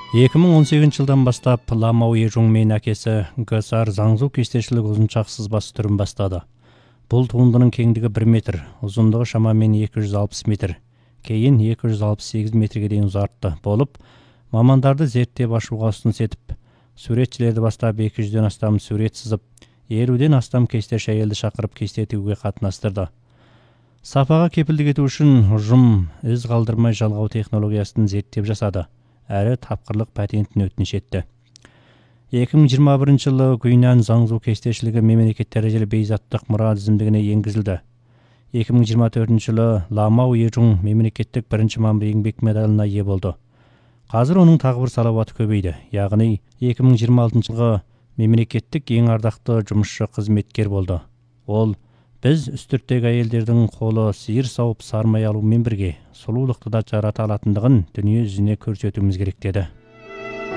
2018 жылдан бастап Ламау Ежуң мен әкесі ГСР Заңзу кестешілік ұзыншақ сызбасы түрін бастады. Бұл туындының кеңдігі 1 метр, ұзындығы шамамен 260 метр, кейін 268 метрге дейін ұзартты болып, мамандарды зерттеп ашуға ұсыныс етіп, суретшілерді бастап 200-ден астам сурет сызып, 50-ден астам кестеш әйелді шақырып кесте тігуге қатынастырды. Сапаға кепілдік ету үшін ұжым із қалдырмай жалғау технологиясын зерттеп жасады, әрі тапқырлық патентін өтініш етті. 2021 жылы Гуйнан Заңзу кестешілігі мемлекет дәрежелі бейзаттық мұра тізімдігіне енгізілді. 2024 жылы Ламау Ежуң мемлекеттік бірінші мамыр еңбек медалына ие болды. Қазір оның тағы бір салауаты көбейді, яғни 2026 жылғы мемлекеттік ең ардақты жұмысшы қызметкер болды. Ол біз үстірттегі әйелдердің қолы сиыр сауып сармай алумен бірге сұлулықты да жарата алатындығын дүние жүзіне көрсетуіміз керек деді.